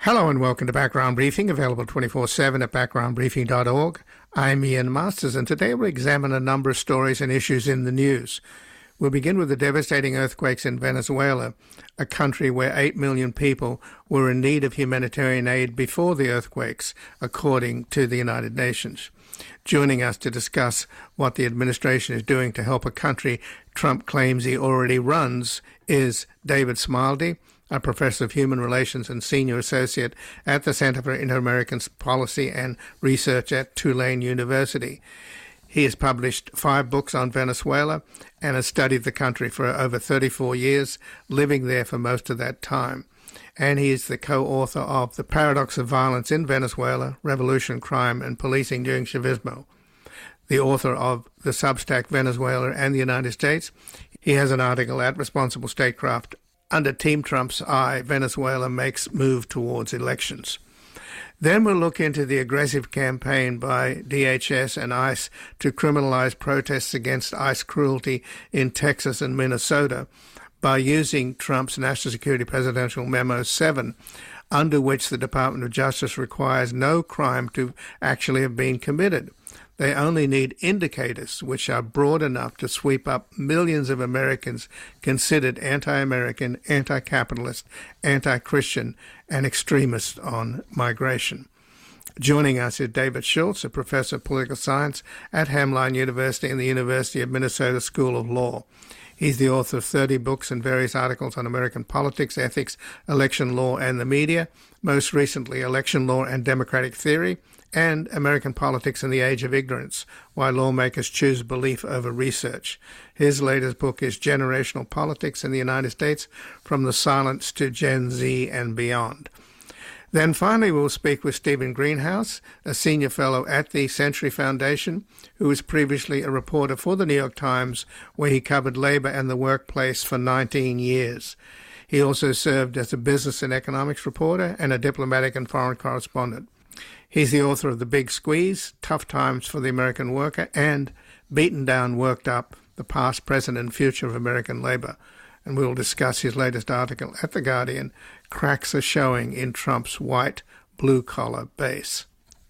Hello and welcome to Background Briefing, available 24/7 at backgroundbriefing.org. I'm Ian Masters, and today we'll examine a number of stories and issues in the news. We'll begin with the devastating earthquakes in Venezuela, a country where 8 million people were in need of humanitarian aid before the earthquakes, according to the United Nations. Joining us to discuss what the administration is doing to help a country Trump claims he already runs is David Smilde, a professor of human relations and senior associate at the Center for Inter-American Policy and Research at Tulane University. He has published 5 books on Venezuela and has studied the country for over 34 years, living there for most of that time. And he is the co-author of The Paradox of Violence in Venezuela, Revolution, Crime, and Policing During Chavismo. The author of the Substack Venezuela and the United States. He has an article at Responsible Statecraft, Under Team Trump's Eye, Venezuela Makes Move Towards Elections. Then we'll look into the aggressive campaign by DHS and ICE to criminalize protests against ICE cruelty in Texas and Minnesota by using Trump's National Security Presidential Memo 7, under which the Department of Justice requires no crime to actually have been committed. They only need indicators which are broad enough to sweep up millions of Americans considered anti-American, anti-capitalist, anti-Christian, and extremist on migration. Joining us is David Schultz, a professor of political science at Hamline University and the University of Minnesota School of Law. He's the author of 30 books and various articles on American politics, ethics, election law, and the media, most recently Election Law and Democratic Theory, and American Politics in the Age of Ignorance, Why Lawmakers Choose Belief Over Research. His latest book is Generational Politics in the United States, From the Silence to Gen Z and Beyond. Then finally we'll speak with Stephen Greenhouse, a senior fellow at the Century Foundation, who was previously a reporter for the New York Times, where he covered labor and the workplace for 19 years. He also served as a business and economics reporter and a diplomatic and foreign correspondent. He's the author of The Big Squeeze, Tough Times for the American Worker, and Beaten Down, Worked Up, The Past, Present, and Future of American Labor. And we will discuss his latest article at The Guardian, Cracks Are Showing in Trump's White Blue-Collar Base.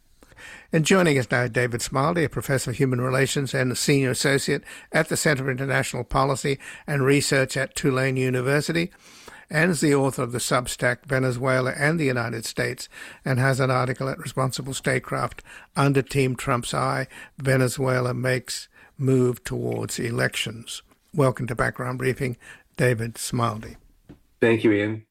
And joining us now, David Smilde, a professor of human relations and a senior associate at the Center for International Policy and Research at Tulane University, and is the author of the Substack Venezuela and the United States, and has an article at Responsible Statecraft, Under Team Trump's Eye, Venezuela Makes Move Towards Elections. Welcome to Background Briefing, David Smilde. Thank you, Ian.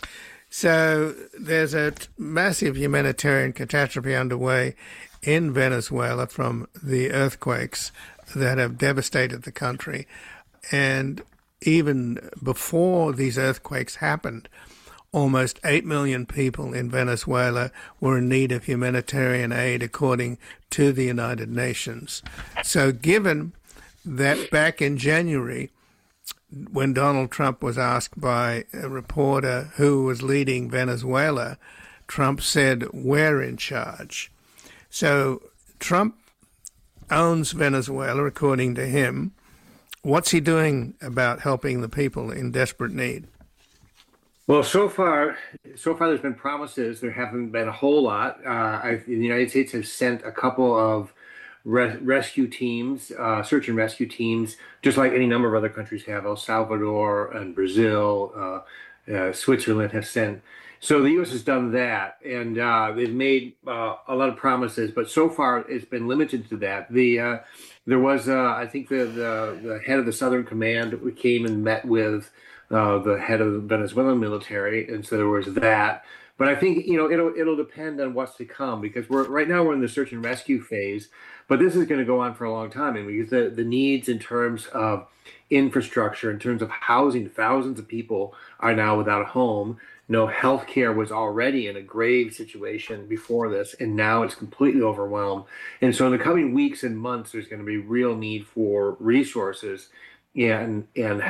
So there's a massive humanitarian catastrophe underway in Venezuela from the earthquakes that have devastated the country. And even before these earthquakes happened, almost 8 million people in Venezuela were in need of humanitarian aid, according to the United Nations. So given that back in January, when Donald Trump was asked by a reporter who was leading Venezuela, Trump said, "We're in charge." So Trump owns Venezuela, according to him. What's he doing about helping the people in desperate need? Well, so far there's been promises. There haven't been a whole lot. The United States has sent a couple of rescue teams, search and rescue teams, just like any number of other countries have. El Salvador and Brazil, Switzerland have sent. So the U.S. has done that, and they've made a lot of promises, but so far it's been limited to that. There was, I think, the head of the Southern Command came and met with the head of the Venezuelan military, and so there was that. But I think it'll depend on what's to come, because right now we're in the search and rescue phase, but this is going to go on for a long time, and because the needs in terms of infrastructure, in terms of housing, thousands of people are now without a home. Healthcare was already in a grave situation before this, and now it's completely overwhelmed. And so in the coming weeks and months, there's going to be real need for resources and